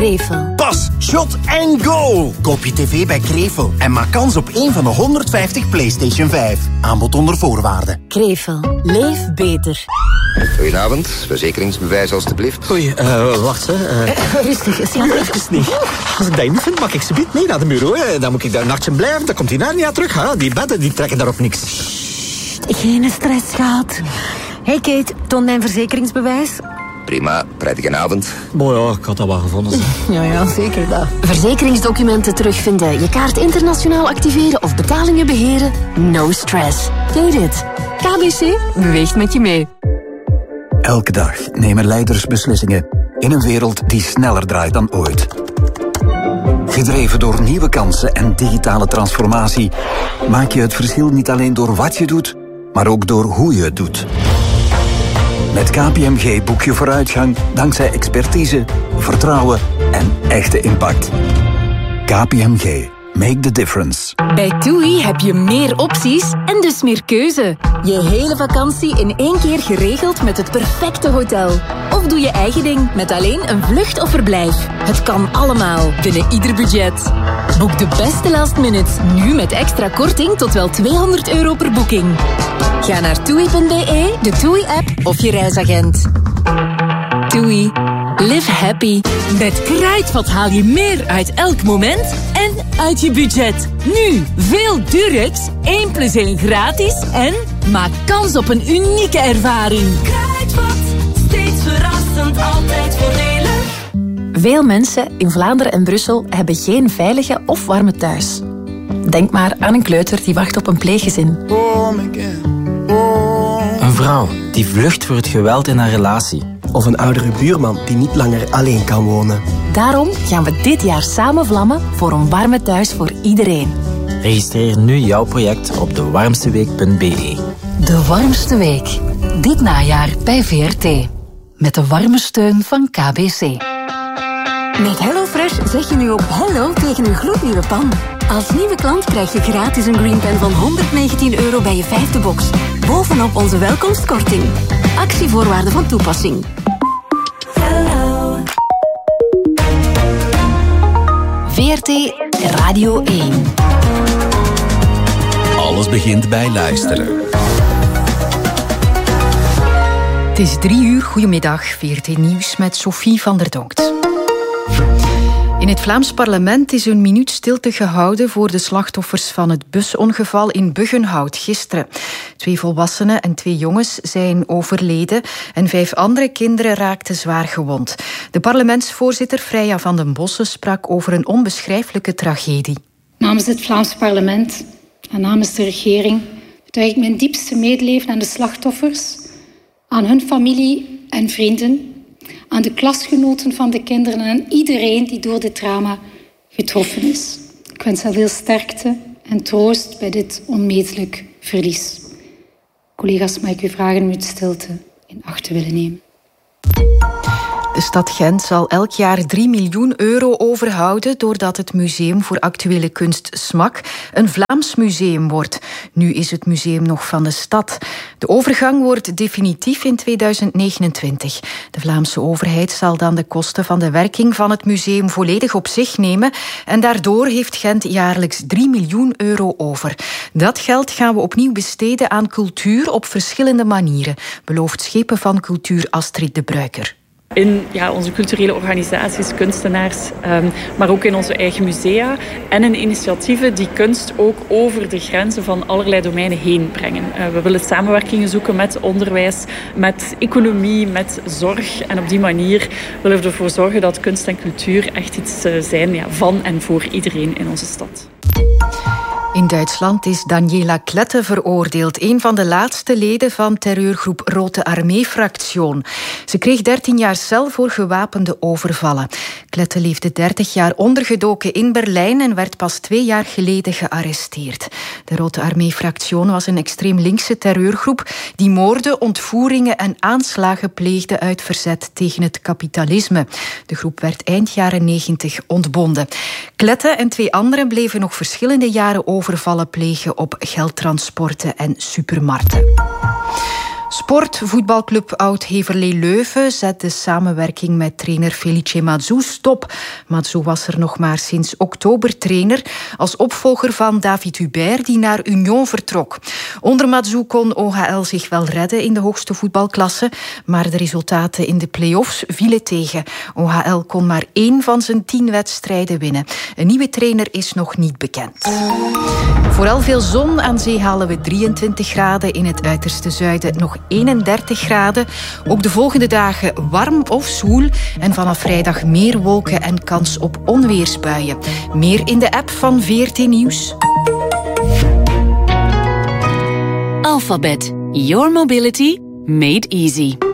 Krevel. Pas, shot en go! Koop je tv bij Krevel en maak kans op één van de 150 PlayStation 5. Aanbod onder voorwaarden. Krevel. Leef beter. Goedenavond, verzekeringsbewijs alstublieft. Oei, wacht hè. Rustig, Sian. Even niet. Als ik dat niet vind, mag ik ze niet mee naar de bureau. Hè. Dan moet ik daar een nachtje blijven, dan komt hij daar niet terug. Hè. Die bedden die trekken daarop niks. Geen stress, schat. Hey Kate, toon mijn verzekeringsbewijs. Prima, prettige avond. Mooi, ja, ik had dat wel gevonden. Ja, zeker dat. Verzekeringsdocumenten terugvinden, je kaart internationaal activeren of betalingen beheren. No stress. Get it. KBC beweegt met je mee. Elke dag nemen leiders beslissingen in een wereld die sneller draait dan ooit. Gedreven door nieuwe kansen en digitale transformatie maak je het verschil niet alleen door wat je doet, maar ook door hoe je het doet. Met KPMG boek je vooruitgang dankzij expertise, vertrouwen en echte impact. KPMG. Make the difference. Bij TUI heb je meer opties en dus meer keuze. Je hele vakantie in 1 keer geregeld met het perfecte hotel. Of doe je eigen ding met alleen een vlucht of verblijf. Het kan allemaal binnen ieder budget. Boek de beste last minutes nu met extra korting tot wel €200 per boeking. Ga naar TUI.be, de TUI-app of je reisagent. TUI. Live happy. Met Kruidvat haal je meer uit elk moment en uit je budget. Nu veel Durex, 1 + 1 gratis en maak kans op een unieke ervaring. Kruidvat, steeds verrassend, altijd voordelig. Veel mensen in Vlaanderen en Brussel hebben geen veilige of warme thuis. Denk maar aan een kleuter die wacht op een pleeggezin. Een vrouw die vlucht voor het geweld in haar relatie. Of een oudere buurman die niet langer alleen kan wonen. Daarom gaan we dit jaar samen vlammen voor een warme thuis voor iedereen. Registreer nu jouw project op dewarmsteweek.be. De warmste week. Dit najaar bij VRT. Met de warme steun van KBC. Met HelloFresh zeg je nu ook hello tegen een gloednieuwe pan. Als nieuwe klant krijg je gratis een Green Pen van €119 bij je 5e box. Bovenop onze welkomstkorting. Actievoorwaarden van toepassing. VRT Radio 1. Alles begint bij luisteren. Het is 3 uur. Goedemiddag. VRT Nieuws met Sophie van der Donkt. In het Vlaams parlement is een minuut stilte gehouden voor de slachtoffers van het busongeval in Buggenhout gisteren. 2 volwassenen en 2 jongens zijn overleden en 5 andere kinderen raakten zwaar gewond. De parlementsvoorzitter Freya van den Bossen sprak over een onbeschrijfelijke tragedie. Namens het Vlaams parlement en namens de regering betuig ik mijn diepste medeleven aan de slachtoffers, aan hun familie en vrienden, aan de klasgenoten van de kinderen en aan iedereen die door dit drama getroffen is. Ik wens hen veel sterkte en troost bij dit onmetelijk verlies. Collega's, mag ik u vragen om uw stilte in acht te willen nemen. De stad Gent zal elk jaar €3 miljoen overhouden doordat het Museum voor Actuele Kunst SMAK een Vlaams museum wordt. Nu is het museum nog van de stad. De overgang wordt definitief in 2029. De Vlaamse overheid zal dan de kosten van de werking van het museum volledig op zich nemen en daardoor heeft Gent jaarlijks €3 miljoen over. Dat geld gaan we opnieuw besteden aan cultuur op verschillende manieren, belooft Schepen van Cultuur Astrid de Bruiker. In onze culturele organisaties, kunstenaars, maar ook in onze eigen musea. En in initiatieven die kunst ook over de grenzen van allerlei domeinen heen brengen. We willen samenwerkingen zoeken met onderwijs, met economie, met zorg. En op die manier willen we ervoor zorgen dat kunst en cultuur echt iets zijn van en voor iedereen in onze stad. In Duitsland is Daniela Klette veroordeeld, een van de laatste leden van terreurgroep Rote Armee-fractie. Ze kreeg 13 jaar cel voor gewapende overvallen. Klette leefde 30 jaar ondergedoken in Berlijn en werd pas 2 jaar geleden gearresteerd. De Rote Armee-fractie was een extreem linkse terreurgroep die moorden, ontvoeringen en aanslagen pleegde uit verzet tegen het kapitalisme. De groep werd eind jaren 90 ontbonden. Klette en 2 anderen bleven nog verschillende jaren overvallen plegen op geldtransporten en supermarkten. Sport, voetbalclub Oud-Heverlee Leuven zet de samenwerking met trainer Felice Mazou stop. Mazou was er nog maar sinds oktober trainer als opvolger van David Hubert die naar Union vertrok. Onder Mazou kon OHL zich wel redden in de hoogste voetbalklasse, maar de resultaten in de play-offs vielen tegen. OHL kon maar 1 van zijn 10 wedstrijden winnen. Een nieuwe trainer is nog niet bekend. Vooral veel zon. Aan zee halen we 23 graden. In het uiterste zuiden nog 31 graden. Ook de volgende dagen warm of zwoel. En vanaf vrijdag meer wolken en kans op onweersbuien. Meer in de app van VRT Nieuws. Alphabet. Your mobility made easy.